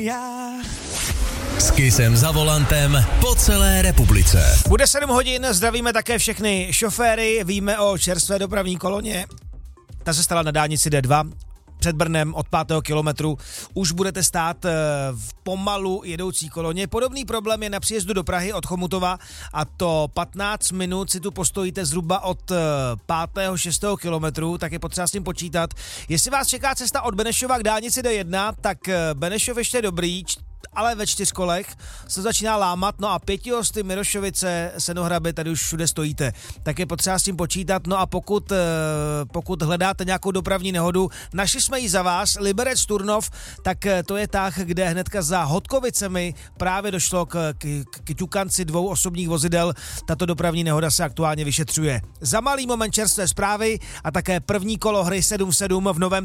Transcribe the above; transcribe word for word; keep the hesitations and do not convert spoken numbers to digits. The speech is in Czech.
Já. S Kissem za volantem po celé republice. Bude sedm hodin, zdravíme také všechny šoféry, víme o čerstvé dopravní koloně. Ta se stala na dálnici D dva. Před Brnem od pátého kilometru už budete stát v pomalu jedoucí koloně. Podobný problém je na příjezdu do Prahy od Chomutova a to patnáct minut si tu postojíte zhruba od pátého šestého kilometru, tak je potřeba s tím počítat. Jestli vás čeká cesta od Benešova k dálnici D jedna, tak Benešov ještě je dobrý, ale ve čtyřkolech se začíná lámat, no a pětiosty Mirošovice, Senohraby, tady už všude stojíte. Tak je potřeba s tím počítat, no a pokud, pokud hledáte nějakou dopravní nehodu, našli jsme ji za vás, Liberec Turnov, tak to je tah, kde hnedka za Hodkovicemi právě došlo k, k, k ťukanci dvou osobních vozidel. Tato dopravní nehoda se aktuálně vyšetřuje. Za malý moment čerstvé zprávy a také první kolo hry sedm sedm v novém